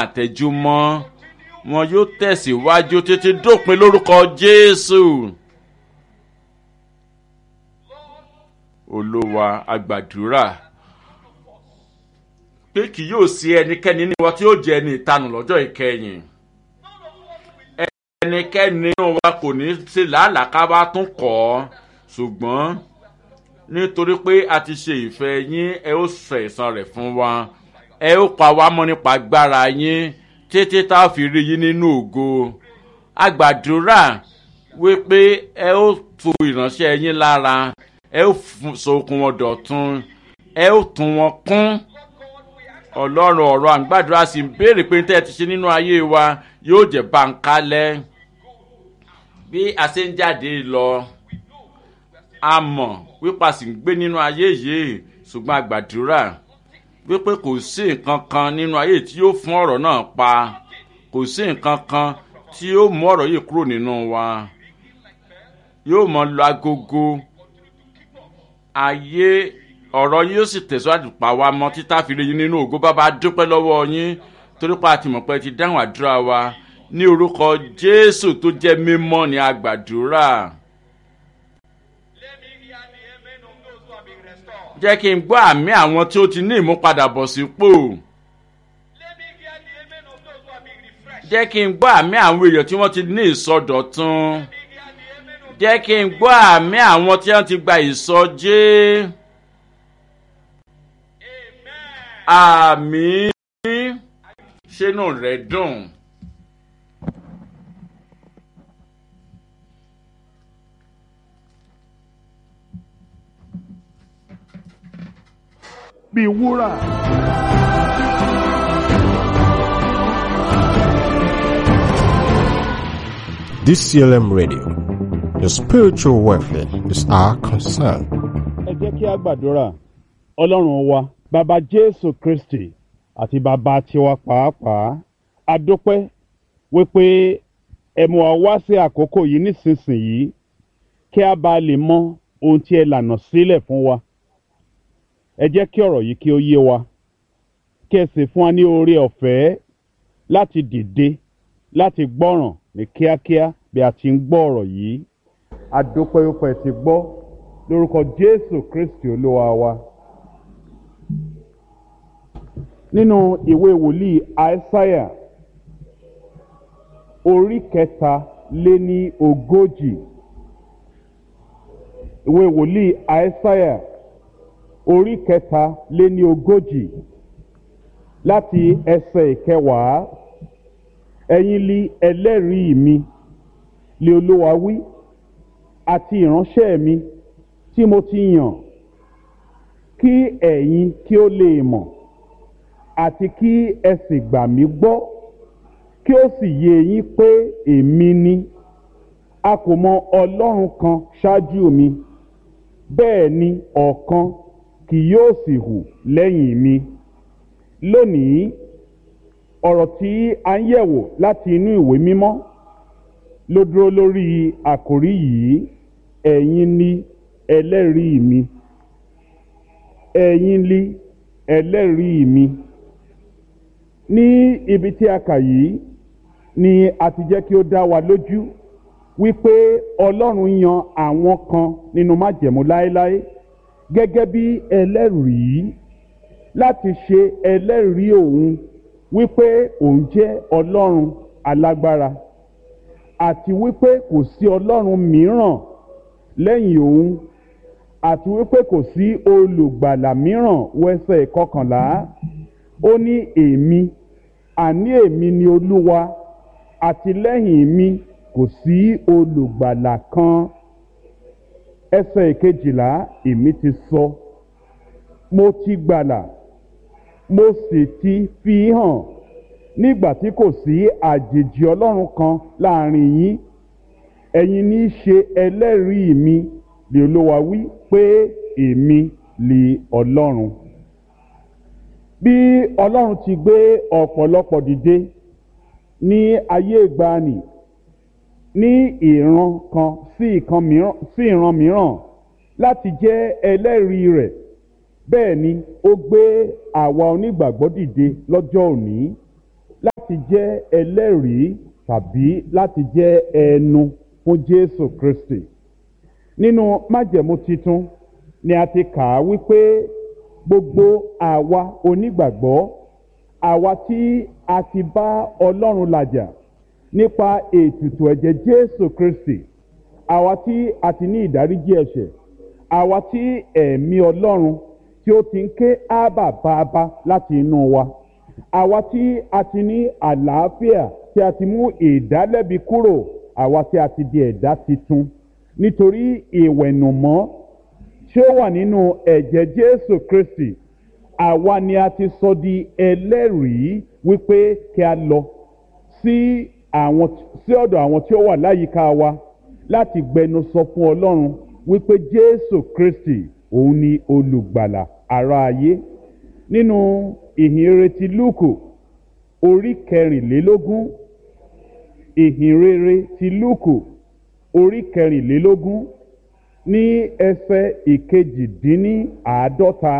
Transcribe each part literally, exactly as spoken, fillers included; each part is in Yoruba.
àtẹ̀júmọ́ wọn yóò tẹ̀síwájú títí dópin lórúkọ Jésù. Olúwa, a gbàdúrà pé kì yóò sí ẹnikẹ́ni nínú wa tí yóò jẹ́ ẹni ìtanù lọ́jọ́ ìkẹyìn. Ẹnikẹ́ni nínú wa kò ní ṣe làálàá ká bá tún kọ́ ọ́, ṣùgbọ́n nítorí pé a ti ṣe ìfẹ́ yín, ẹ ó sọ ẹ̀san rẹ̀ fún wa. Ẹ ó pa wá mọ́ nípa agbára yín títí tá a fi rí yín nínú ògo. A gbàdúrà wípé ẹ ó tu ìránṣẹ́ yín lára, ẹ ó sokun wọn dọ̀tun, ẹ ó tún wọn kún. Ọlọ́run ọ̀rọ̀ à ń gbàdúrà sí ń béèrè pé tẹ́ ẹ ti ṣe nínú ayé wa yóò jẹ́ báńkálẹ̀. Bí a ṣe ń jáde lọ, a mọ̀ wípé a sì ń gbé nínú ayé yìí, ṣùgbọ́n a gbàdúrà wípé kò sí nǹkan kan nínú ayé tí yóò fún ọ̀rọ̀ náà pa, kò sí nǹkan kan tí yóò mú ọ̀rọ̀ yìí kúrò nínú wa. Yóò mọ lọ agogo ayé, ọ̀rọ̀ yín yóò sì tẹ̀síwájú pa wá mọ́ títà fi rí yín nínú ògo. Bàbá dúpẹ́ lọ́wọ́ yín torí pé a ti mọ̀ pé ti dáhùn àdúrà wa ní orúkọ Jésù tó jẹ́ mímọ́ ni a gbàdúrà. Jẹ́ kí n gbọ́ àmì àwọn tí ó ti ní ìmúpadàbọ̀sípò. Jẹ́ kí n gbọ́ àmì àwọn èèyàn tí wọ́n ti ní ìsọdọ̀tun. Jẹ́ kí n gbọ́ àmì àwọn tí wọ́n ti gba ìsọjí. Àmín. Ṣénú rẹ̀ dùn. Bí wúrà. D C L M Radio, your spiritual welfare is our concern. Ẹ jẹ́ kí a gbàdúrà. Ọlọ́run wa, bàbá Jésù Kristi àti bàbá tiwa pàápàá, a dúpẹ́ wípé ẹ mú wa wá sí àkókò yìí nísinsìnyí kí a bá lè mọ ohun tí ẹ lànà sílẹ̀ fún wa. Ẹ jẹ́ kí ọ̀rọ̀ yìí kí ó yé wa, kí ẹ sì fún wa ní oore ọ̀fẹ́ láti dìde, láti gbọ́ràn ní kíákíá bí a ti ń gbọ́ ọ̀rọ̀ yìí. A dúpẹ́ wípé ẹ ti gbọ́ lórúkọ Jésù Kristi Olúwa wa. Nínú ìwé wòlíì Aísáyà orí kẹta lé ní ogójì, ìwé wòlíì Aísáyà orí kẹta lé ní ogójì láti ẹsẹ̀ ìkẹwàá. Ẹ̀yin li ẹlẹ́rìí mi, lé Olúwa wí, àti ìránṣẹ́ mi tí mo ti yàn, kí ẹ̀yin kí ó lè mọ̀ àti kí ẹ sì gbà mí gbọ́, kí ó sì yé yín pé èmi ni. A kò mọ Ọlọ́run kan ṣáájú mi, bẹ́ẹ̀ ni ọ̀kan kì yóò sì hù lẹ́yìn mi. Lónìí, ọ̀rọ̀ tí a ń yẹ̀wò láti inú ìwé mímọ́ ló dúró lórí àkòrí yìí: ẹ̀yin ni ẹlẹ́rìí mi. Ẹ̀yin ni ẹlẹ́rìí mi. Ní ibi tí a kà yìí ni a ti jẹ́ kí ó dá wa lójú wípé Ọlọ́run yan àwọn kan nínú májẹ̀mú láéláé gẹ́gẹ́ bí ẹlẹ́rìí láti ṣe ẹlẹ́rìí òun wípé òun jẹ́ Ọlọ́run alágbára àti wípé kò sí Ọlọ́run mìíràn lẹ́yìn òun, àti wípé kò sí olùgbàlà mìíràn. Wẹ́sẹ̀ kọkànlá, ó ní èmi, àní èmi ni Olúwa, àti lẹ́yìn mi kò sí olùgbàlà kan. Ẹsẹ̀ ìkejìlá, èmi ti sọ, mo ti gbàlà, mo sì ti fi hàn, nígbà tí kò sí àjèjì Ọlọ́run kan láàrin yín. Ẹ̀yin ní í ṣe ẹlẹ́rìí mi, lé Olúwa wí, pé èmi lé Ọlọ́run. Bí Ọlọ́run ti gbé ọ̀pọ̀lọpọ̀ dìde ní ayé ìgbàanì, ní ìran kan sí ìkan mìíràn sí ìran mìíràn láti jẹ́ ẹlẹ́rìí rẹ̀, bẹ́ẹ̀ ni ó gbé àwa onígbàgbọ́ dìde lọ́jọ́ òní láti jẹ́ ẹlẹ́rìí tàbí láti jẹ́ ẹnu fún Jésù Kristi. Nínú májẹ̀mú titun ni a ti kà á wípé gbogbo àwa onígbàgbọ́, àwa tí a ti bá Ọlọ́run làjà nípa ètùtù ẹ̀jẹ̀ Jésù Kristi, àwa tí a ti ní ìdáríjì ẹ̀ṣẹ̀, àwa tí ẹ̀mí Ọlọ́run tí ó ti ń ké ábà bàbá láti inú wa, àwa tí a ti ní àlàáfíà, tí a ti mú ìdálẹ́bi kúrò, àwa tí a ti di ẹ̀dá titun nítorí ìwẹ̀nùmọ́ tí ó wà nínú ẹ̀jẹ̀ Jésù Kristi. Àwa ni a ti sọ di ẹlẹ́rìí wípé kí a lọ sí àwọn sí ọ̀dọ̀ àwọn tí ó wà láyìíká wa láti gbẹnu sọ fún Ọlọ́run wípé Jésù Kristi òun ni olùgbàlà ará ayé. Nínú ìhìnrere ti Lúùkù orí kẹrìnlélógún, ìhìnrere ti Lúùkù orí kẹrìnlélógún ní ẹsẹ̀ ìkejìdínníàádọ́ta,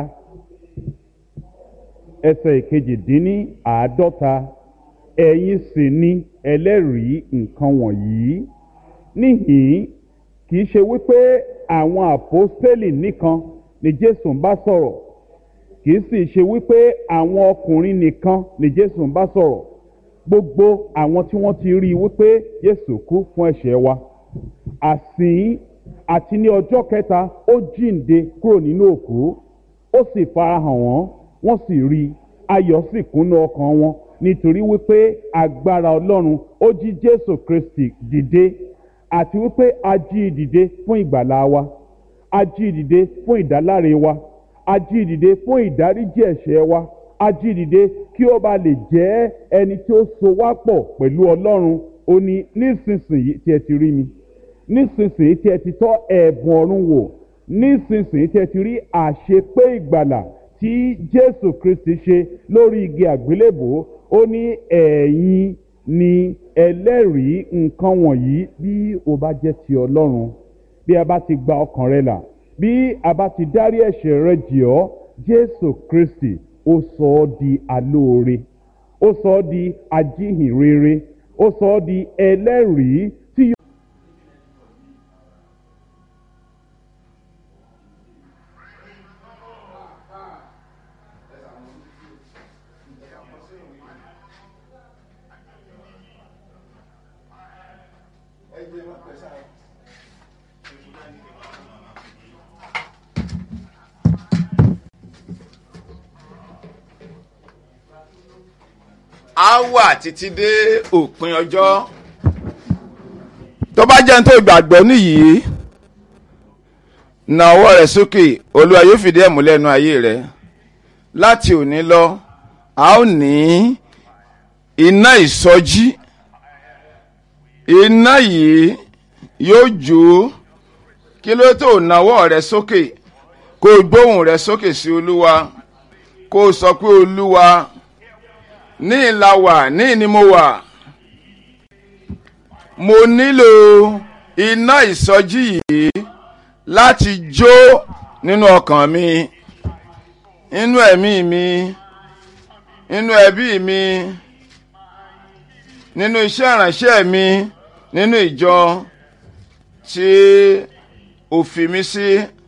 ẹsẹ̀ ìkejìdínníàádọ́ta, ẹ̀yin sì ni ẹlẹ́rìí nǹkan wọ̀nyí. Níhìn-ín kì í ṣe wípé àwọn àpọ́stélì nìkan ni Jésù ń bá sọ̀rọ̀, kì í sì ṣe wípé àwọn ọkùnrin nìkan ni Jésù ń bá sọ̀rọ̀. Gbogbo àwọn tí wọ́n ti rí i wípé Jésù kú fún ẹ̀ṣẹ̀ wa, àsìn àti ní ọjọ́ kẹta ó jíǹde kúrò nínú òkú, ó sì farahàn wọ́n, wọ́n sì rí i, ayọ̀ sì kúnnú ọkàn wọn nítorí wípé agbára Ọlọ́run ó jí Jésù Kristi dìde, àti wípé a jí i dìde fún ìgbàlà wa, a jí i dìde fún ìdáláre wa, a jí i dìde fún ìdáríjì ẹ̀ṣẹ̀ wa, a jí i dìde kí ó bá lè jẹ́ ẹni tí ó so wá pọ̀ pẹ̀lú Ọlọ́run. Ó ní nísinsìnyí tí ẹ ti rí mi, nísinsìnyí tí ẹ ti tọ́ ẹ̀bùn ọ̀run wò, nísinsìnyí tí ẹ ti rí àṣepé ìgbàlà tí Jésù Kristi ṣe lórí igi àgbélébò, ó ní ẹ̀yin ni ẹlẹ́rìí nǹkan wọ̀nyí bí o bá jẹ́ ti Ọlọ́run, bí a bá ti gba ọkàn rẹ là, bí a bá ti dárí ẹ̀ṣẹ̀ rẹ jì ọ́. Jésù Kristi ó sọ ọ́ di alóore, ó sọ ọ́ di ajíhìnrere, ó sọ ọ́ di ẹlẹ́rìí tí yóò. A wà títí dé òpin ọjọ́. Tó bá jẹ́ ní tó gbàgbọ́ nìyí, na ọwọ́ rẹ̀ sókè, Olúwa yóò fìdí ẹ̀ múlẹ̀ nínú ayé rẹ̀. Láti òní lọ, a ó ní iná ìsọjí. Iná yìí yóò jó. Kí ló tó nawọ́ rẹ̀ sókè, kó o gbóhùn rẹ̀ sókè sí Olúwa, kó o sọ pé Olúwa, ní ìlà wà, ní ìní mo wà. Mo nílò iná ìsọjí yìí láti jó nínú ọkàn mi, nínú ẹ̀mí mi, nínú ẹbí mi, nínú iṣẹ́ ìránṣẹ́ mi, nínú ìjọ tí ó fi mí sí.